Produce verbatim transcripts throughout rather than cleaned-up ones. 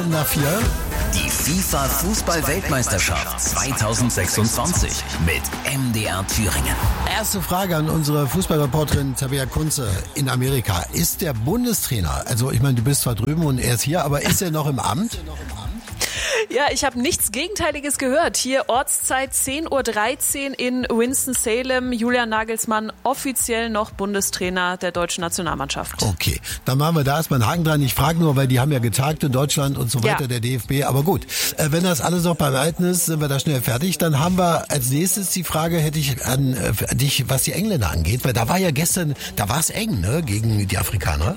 Nach vier. Die FIFA-Fußball-Weltmeisterschaft zweitausendsechsundzwanzig mit M D R Thüringen. Erste Frage an unsere Fußballreporterin Tabea Kunze in Amerika. Ist der Bundestrainer, also ich meine, du bist zwar drüben und er ist hier, aber ist er noch im Amt? Ja, ich habe nichts Gegenteiliges gehört. Hier Ortszeit zehn Uhr dreizehn in Winston-Salem. Julian Nagelsmann offiziell noch Bundestrainer der deutschen Nationalmannschaft. Okay, dann machen wir da erstmal einen Haken dran. Ich frage nur, weil die haben ja getagt in Deutschland und so weiter, ja. Der D F B. Aber gut, äh, wenn das alles noch beim Alten ist, sind wir da schnell fertig. Dann haben wir als nächstes die Frage, hätte ich an äh, dich, was die Engländer angeht. Weil da war ja gestern, da war es eng, ne, gegen die Afrikaner.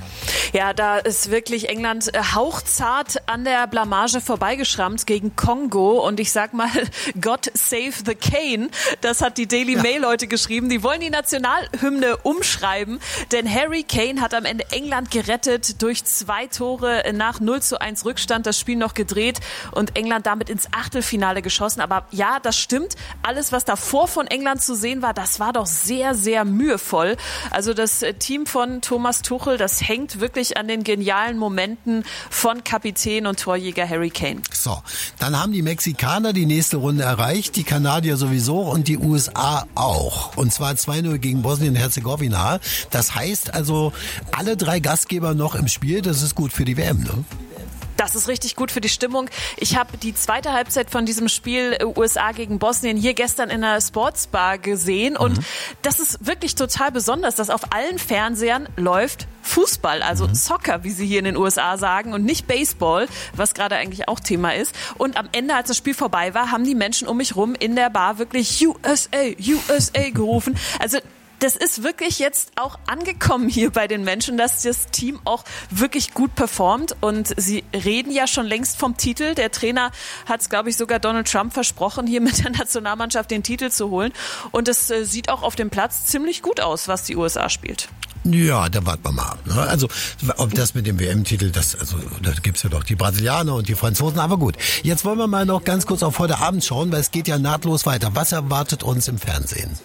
Ja, da ist wirklich England hauchzart an der Blamage vorbeigeschrammt gegen Kongo. Und ich sag mal, God save the Kane. Das hat die Daily Mail heute geschrieben. Die wollen die Nationalhymne umschreiben. Denn Harry Kane hat am Ende England gerettet durch zwei Tore nach null zu eins Rückstand. Das Spiel noch gedreht und England damit ins Achtelfinale geschossen. Aber ja, das stimmt. Alles, was davor von England zu sehen war, das war doch sehr, sehr mühevoll. Also das Team von Thomas Tuchel, das hängt wirklich an den genialen Momenten von Kapitän und Torjäger Harry Kane. So, dann haben die Mexikaner die nächste Runde erreicht, die Kanadier sowieso und die U S A auch. Und zwar zwei null gegen Bosnien-Herzegowina. Das heißt also, alle drei Gastgeber noch im Spiel, das ist gut für die W M, ne? Das ist richtig gut für die Stimmung. Ich habe die zweite Halbzeit von diesem Spiel U S A gegen Bosnien hier gestern in einer Sportsbar gesehen. Und mhm. das ist wirklich total besonders, dass auf allen Fernsehern läuft Fußball, also mhm. Soccer, wie sie hier in den U S A sagen, und nicht Baseball, was gerade eigentlich auch Thema ist. Und am Ende, als das Spiel vorbei war, haben die Menschen um mich rum in der Bar wirklich U S A, U S A gerufen. Also das ist wirklich jetzt auch angekommen hier bei den Menschen, dass das Team auch wirklich gut performt. Und sie reden ja schon längst vom Titel. Der Trainer hat es, glaube ich, sogar Donald Trump versprochen, hier mit der Nationalmannschaft den Titel zu holen. Und es äh, sieht auch auf dem Platz ziemlich gut aus, was die U S A spielt. Ja, da warten wir mal ab. Ne? Also, ob das mit dem W M-Titel, das, also, da gibt's ja doch die Brasilianer und die Franzosen. Aber gut, jetzt wollen wir mal noch ganz kurz auf heute Abend schauen, weil es geht ja nahtlos weiter. Was erwartet uns im Fernsehen?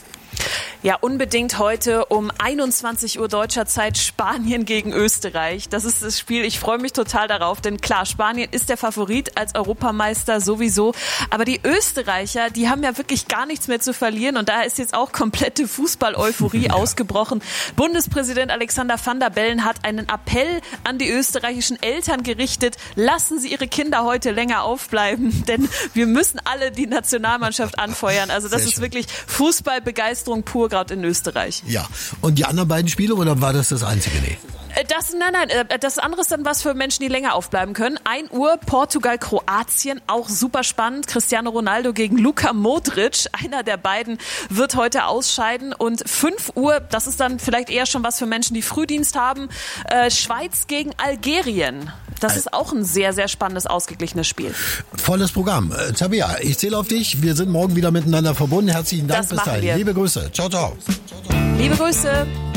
Ja, unbedingt heute um einundzwanzig Uhr deutscher Zeit Spanien gegen Österreich. Das ist das Spiel. Ich freue mich total darauf, denn klar, Spanien ist der Favorit als Europameister sowieso. Aber die Österreicher, die haben ja wirklich gar nichts mehr zu verlieren und da ist jetzt auch komplette Fußball-Euphorie ja. ausgebrochen. Bundespräsident Alexander Van der Bellen hat einen Appell an die österreichischen Eltern gerichtet. Lassen Sie Ihre Kinder heute länger aufbleiben, denn wir müssen alle die Nationalmannschaft anfeuern. Also das Sehr ist schön. Wirklich Fußballbegeisterung pur gerade in Österreich. Ja, und die anderen beiden Spiele, oder war das das einzige? Nee. Das, nein, nein, das andere ist dann was für Menschen, die länger aufbleiben können. ein Uhr Portugal, Kroatien, auch super spannend. Cristiano Ronaldo gegen Luka Modric, einer der beiden wird heute ausscheiden. Und fünf Uhr, das ist dann vielleicht eher schon was für Menschen, die Frühdienst haben. Äh, Schweiz gegen Algerien. Das ist auch ein sehr, sehr spannendes, ausgeglichenes Spiel. Volles Programm. Äh, Tabea, ich zähle auf dich. Wir sind morgen wieder miteinander verbunden. Herzlichen Dank. Das bis dahin. Wir. Liebe Grüße. Ciao, ciao. Liebe Grüße.